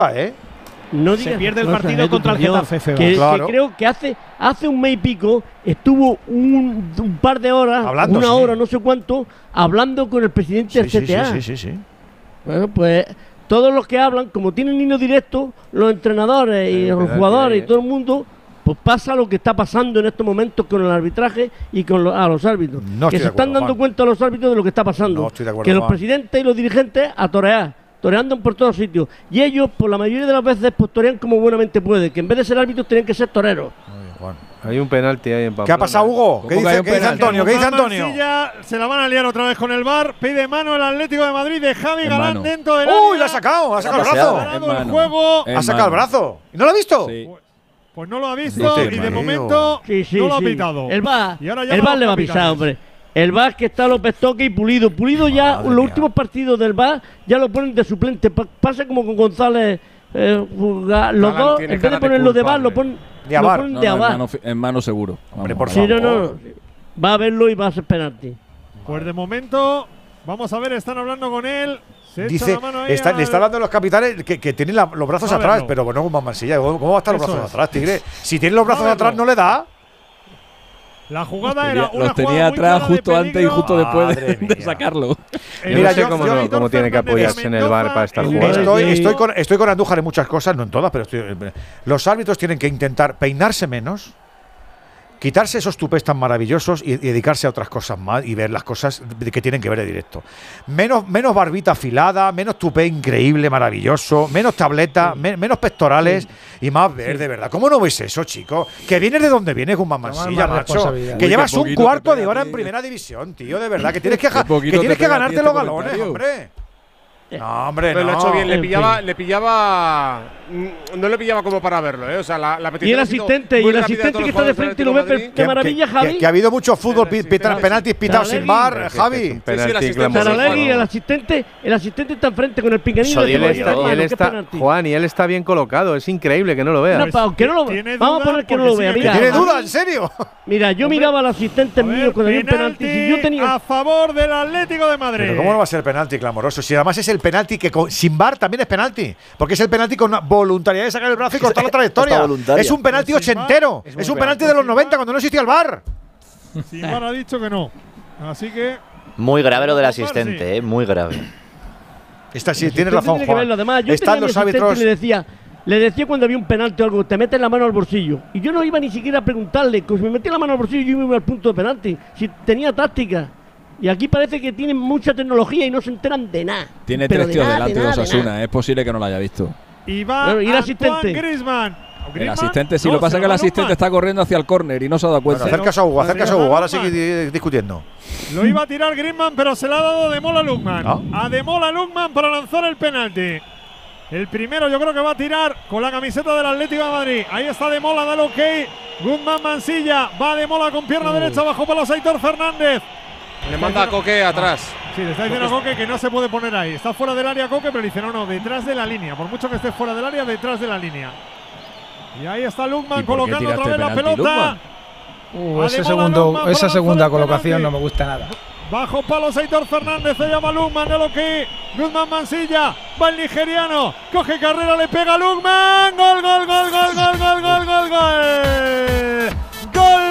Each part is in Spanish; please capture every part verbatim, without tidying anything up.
¿eh? No digas, se pierde el no, partido contra el Getafe, que, claro. que creo que hace hace un mes y pico estuvo un, un par de horas, hablando, una sí. hora, no sé cuánto, hablando con el presidente Sí, del C T A. Sí, sí, sí, sí, sí. Bueno, pues todos los que hablan, como tienen niños directos, los entrenadores y Sí, los verdad jugadores que y todo el mundo, pues pasa lo que está pasando en estos momentos con el arbitraje y con los, a los árbitros. No que estoy se de están acuerdo, dando Juan. cuenta los árbitros de lo que está pasando. No estoy de acuerdo, que los Juan. presidentes y los dirigentes a torear. Toreando por todos sitios. Y ellos, por la mayoría de las veces, pues torean como buenamente puede. Que en vez de ser árbitros, tienen que ser toreros. Juan. Hay un penalti ahí en Pamplona. ¿Qué ha pasado, Hugo? ¿Qué ¿Cómo que hay dice, un ¿qué dice penalti? Antonio? ¿Qué dice Antonio? Mansilla, se la van a liar otra vez con el V A R. Pide mano el Atlético de Madrid de Javi En Galán mano. dentro del ¡Uy, área. la ha sacado! ¡Ha sacado el Demasiado. brazo! Ha En ganado el mano. juego. En ¡Ha sacado el mano. brazo! ¿Y no lo ha visto? Sí. Pues no lo ha visto Sí, y de tío. momento Sí, sí, no lo ha sí. pitado. El V A Y ahora R, llama el V A R a le va a los pisar, capitanes. hombre. El V A R que está López Toque y Pulido. Pulido ya, Madre los mía. últimos partidos del V A R ya lo ponen de suplente. Pa- pasa como con González. Eh, Fulga- los Galán dos, tiene en vez de cara de ponerlo de V A R, lo culpable. ponen De lo Avar. ponen No, de no, en, Avar. mano, fi- en mano seguro. Hombre, Vamos. por Sí, no, favor. no. Va a verlo y va a ser penalti. Pues de momento, vamos a ver, están hablando con él. Se echa Dice, la mano ahí está, al- le está hablando a los capitanes que, que tienen la- los brazos Va a atrás, verlo. pero bueno, Guzmán Mansilla, ¿cómo cómo va a estar los Eso brazos es. atrás, Tigre? Si tiene los brazos Va a atrás, verlo. no le da. La jugada Tenía- era una los tenía jugada muy atrás clara de justo antes y peligro. justo después Madre de, de mía. sacarlo. El Mira, no sé yo- cómo, yo- no- cómo tiene que Fernández apoyarse en el V A R para estas Mendoza, jugadas. Estoy, Sí. estoy, con, estoy con Andújar en muchas cosas, no en todas, pero estoy, los árbitros tienen que intentar peinarse menos, quitarse esos tupés tan maravillosos y, y dedicarse a otras cosas más y ver las cosas de- que tienen que ver de directo. Menos, menos barbita afilada, menos tupé increíble, maravilloso, menos tableta, me- menos pectorales y más ver, de verdad. ¿Cómo no ves eso, chico? Que vienes de donde vienes, Guzmán Tomar Mansilla, más macho. responsabilidad. Que Uy, llevas qué un poquito cuarto te de pega hora a en ti. primera división, tío, de verdad. Que tienes que, ja- Qué poquito que, tienes te que pega a ti ganarte este los galones, comentario. hombre. No, hombre, Pero no. lo ha hecho bien, le En pillaba, fin. le pillaba, mm, no le pillaba como para verlo, ¿eh? O sea, la, la Y petición el ha sido asistente, y muy el rápida de asistente todos que los está de jugadores frente del lo ve. Atlético de per- Qué maravilla, que, Javi. que ha habido mucho fútbol, Sí, sí, pi- pita- sí. penaltis pitados sin Salegui. bar, Pero que- que Javi. es un Sí, sí, penalti el asistente clamoroso. Saralegui, Bueno. el asistente, el asistente está enfrente con el pinganillo Y de él todo está, está, y él hermano, qué está- penalti. Juan, y él está bien colocado. Es increíble que no lo vea. No, pa- aunque no lo- Tiene vamos a duda poner que no porque lo vea. sigue Mira, ¿Tiene a mí- duda, en serio? Mira, yo Hombre, miraba al asistente A mío ver, cuando había un penalti. Si yo tenía. a favor del Atlético de Madrid. Pero ¿cómo no va a ser penalti clamoroso? Si además es el penalti que con- sin bar también es penalti. Porque es el penalti con una voluntariedad de sacar el brazo y cortar la trayectoria. Hasta voluntaria. Es un penalti Sin VAR, ochentero. es Es, muy un penalti penalti. de los Sin noventa VAR. cuando no existía el bar. Simbar ha dicho que no. Así que Muy grave lo del Vamos a ver, asistente, sí. eh, muy grave. Esta sí, El tienes asistente razón, tiene que ver Juan. lo demás. Yo Están tenía a mi los asistente árbitros. y le decía, le decía cuando había un penalti o algo, te metes la mano al bolsillo. Y yo no iba ni siquiera a preguntarle, que si me metía la mano al bolsillo yo iba al punto de penalti. Si tenía táctica. Y aquí parece que tienen mucha tecnología y no se enteran de nada. Tiene Pero tres de tíos nada, delante de nada, de Osasuna. nada. Es posible que no lo haya visto. y va Bueno, ¿y el Antoine asistente? Griezmann. El Griezmann, asistente, sí, no, lo que pasa se es que el va asistente Lukman. está corriendo hacia el córner y no se ha dado Bueno, cuenta. acerca a Hugo, acerca a Podría Hugo. Ahora ser sigue di- discutiendo. Lo iba a tirar Griezmann, pero se la ha dado de Mola a Lukman. Ah. A de Mola a Lukman para lanzar el penalti. El primero yo creo que va a tirar con la camiseta del Atlético de Madrid. Ahí está de Mola, da el ok. Guzmán Mansilla. Va de Mola con pierna derecha bajo palos Aitor Fernández. Le manda a Coque atrás. Sí, le está diciendo a Coque que no se puede poner ahí. Está fuera del área Coque, pero le dice no, no, detrás de la línea. Por mucho que esté fuera del área, detrás de la línea. Y ahí está Lukman ¿Y por qué colocando otra tiraste vez la penalti, pelota. Uh, A ese de Mola, segundo, Lukman para esa lanzar segunda el colocación penalti. no me gusta nada. Bajo palos Aitor Fernández, se llama Lukman, de lo que Guzmán Mansilla, va el nigeriano, coge carrera, le pega a Lukman, gol, gol, gol, gol, gol, gol, gol, gol, gol, gol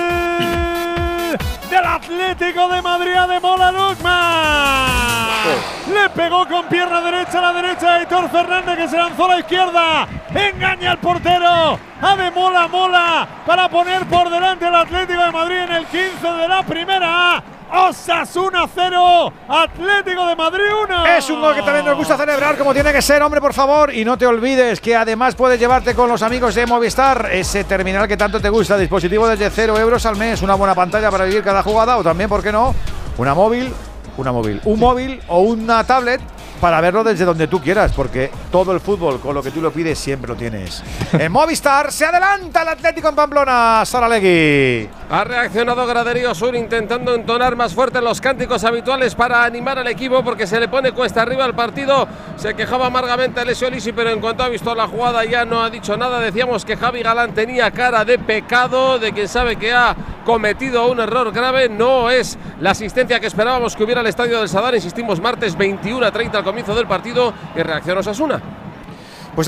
del Atlético de Madrid, de Mola Lukman, le pegó con pierna derecha a la derecha de Aitor Fernández que se lanzó a la izquierda, engaña al portero, a de Mola Mola para poner por delante al Atlético de Madrid en el quince de la primera A. Osasuna cero, Atlético de Madrid uno. Es un gol que también nos gusta celebrar como tiene que ser, hombre, por favor. Y no te olvides que además puedes llevarte con los amigos de Movistar ese terminal que tanto te gusta, dispositivo desde cero euros al mes, una buena pantalla para vivir cada jugada o también, ¿por qué no? Una móvil, una móvil, un móvil o una tablet para verlo desde donde tú quieras, porque todo el fútbol con lo que tú lo pides siempre lo tienes. En Movistar se adelanta el Atlético en Pamplona, Saralegui. Ha reaccionado Graderío Sur intentando entonar más fuerte los cánticos habituales para animar al equipo porque se le pone cuesta arriba al partido. Se quejaba amargamente Alessio Lisi, pero en cuanto ha visto la jugada ya no ha dicho nada. Decíamos que Javi Galán tenía cara de pecado, de quien sabe que ha cometido un error grave. No es la asistencia que esperábamos que hubiera al estadio del Sadar. Insistimos, martes veintiuno a treinta al comienzo del partido y reacciona Osasuna.